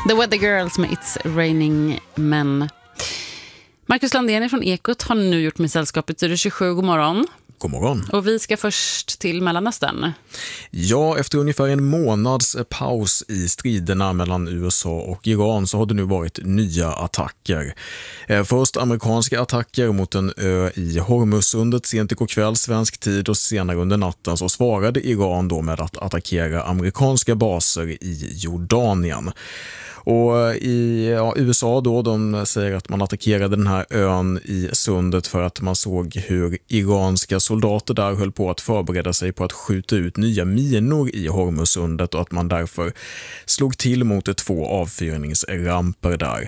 The Weather Girls med It's Raining Men. Marcus Landén från Ekot har nu gjort med sällskapet Studio 27. God morgon. God morgon. Och vi ska först till Mellanöstern. Ja, efter ungefär en månads paus i striderna mellan USA och Iran så har det nu varit nya attacker. Först amerikanska attacker mot en ö i Hormuzsundet sent igår kväll svensk tid, och senare under natten så svarade Iran då med att attackera amerikanska baser i Jordanien. Och i USA då, de säger att man attackerade den här ön i sundet för att man såg hur iranska soldater där höll på att förbereda sig på att skjuta ut nya minor i Hormuzsundet, och att man därför slog till mot 2 avfyrningsramper där.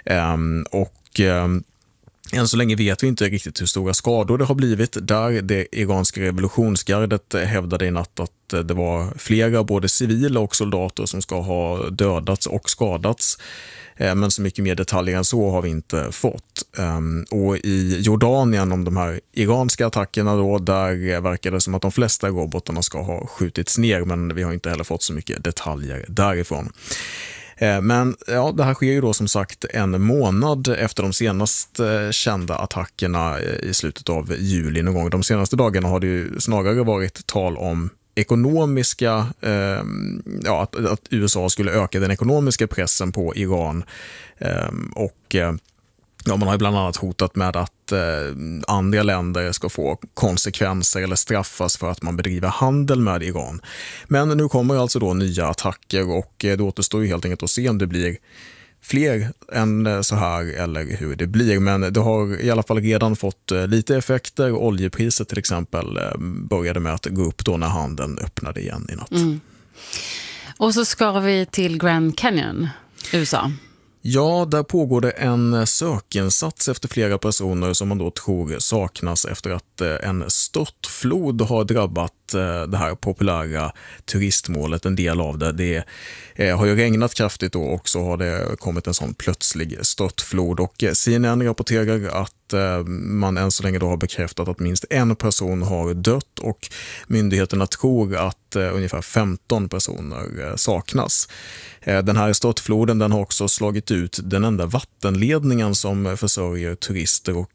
Än så länge vet vi inte riktigt hur stora skador det har blivit där. Det iranska revolutionsgardet hävdade i natt att det var flera, både civila och soldater, som ska ha dödats och skadats. Men så mycket mer detaljer än så har vi inte fått. Och i Jordanien, om de här iranska attackerna då, där verkar det som att de flesta robotarna ska ha skjutits ner, men vi har inte heller fått så mycket detaljer därifrån. Men ja, det här sker ju då som sagt en månad efter de senaste kända attackerna i slutet av juli någon gång. De senaste dagarna har det ju snarare varit tal om ekonomiska, att USA skulle öka den ekonomiska pressen på Iran, man har ju bland annat hotat med att andra länder ska få konsekvenser eller straffas för att man bedriver handel med Iran. Men nu kommer alltså då nya attacker, och det återstår ju helt enkelt att se om det blir fler än så här eller hur det blir. Men det har i alla fall redan fått lite effekter. Oljepriset till exempel började med att gå upp då när handeln öppnade igen i natt. Och så ska vi till Grand Canyon, USA. Ja, där pågår det en sökinsats efter flera personer som man då tror saknas efter att en störtflod har drabbat det här populära turistmålet. En del av det har ju regnat kraftigt då, och så har det kommit en sån plötslig störtflod, och CNN rapporterar att man än så länge då har bekräftat att minst en person har dött, och myndigheterna tror att ungefär 15 personer saknas. Den här störtfloden, den har också slagit ut den enda vattenledningen som försörjer turister och